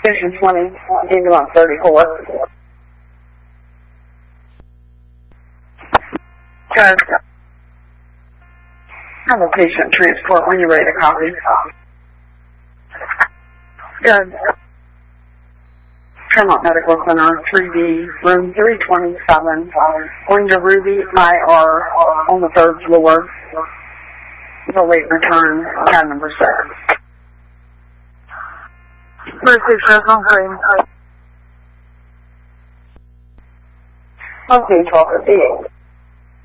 Station 20, ambulance 34. Good. Have a patient transport when you're ready to copy. Good. Tremont Medical Center, 3D, room 327, going to Ruby IR on the 3rd floor. The late return, tab number 6. Mercy Fresno Green. Okay, 1258.